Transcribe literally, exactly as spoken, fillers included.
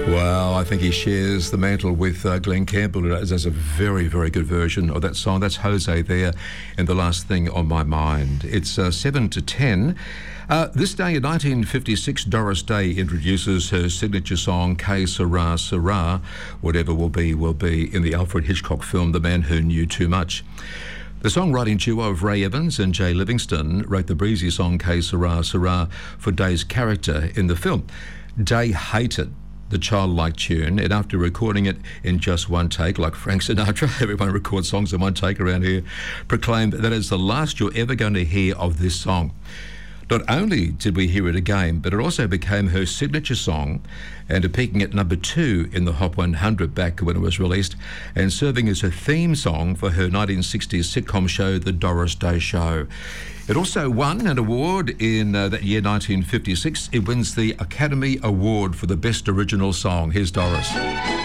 Well, I think he shares the mantle with uh, Glenn Campbell. There's a very, very good version of that song. That's Jose there, and The Last Thing on My Mind. It's uh, seven to ten. Uh, this day in nineteen fifty-six, Doris Day introduces her signature song, Que Sera, Sera. Whatever will be, will be, in the Alfred Hitchcock film, The Man Who Knew Too Much. The songwriting duo of Ray Evans and Jay Livingston wrote the breezy song Que Sera, Sera for Day's character in the film. Day hated the childlike tune, and after recording it in just one take, like Frank Sinatra, everyone records songs in one take around here, proclaimed that it's the last you're ever going to hear of this song. Not only did we hear it again, but it also became her signature song, and peaking at number two in the Hot one hundred back when it was released, and serving as a theme song for her nineteen sixties sitcom show, The Doris Day Show. It also won an award in uh, that year, nineteen fifty-six. It wins the Academy Award for the Best Original Song. Here's Doris.